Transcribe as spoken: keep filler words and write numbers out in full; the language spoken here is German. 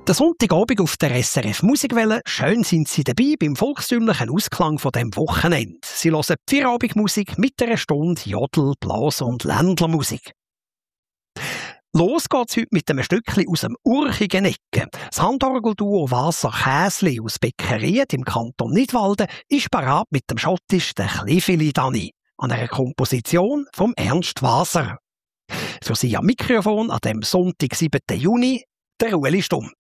Der Sonntagabend auf der S R F Musikwelle. Schön sind Sie dabei beim volkstümlichen Ausklang von dem Wochenende. Sie hören die Feierabendmusik mit einer Stunde Jodel, Blas- und Ländlermusik. Los geht's heute mit einem Stückchen aus dem urchigen Ecken. Das Handorgelduo Wasser-Käsli aus Beckeried im Kanton Nidwalden ist parat mit dem Schottisch «Der Chlefeli Dani» an einer Komposition vom Ernst Waser. Für Sie am Mikrofon an dem Sonntag, siebten Juni, der Ueli Stump.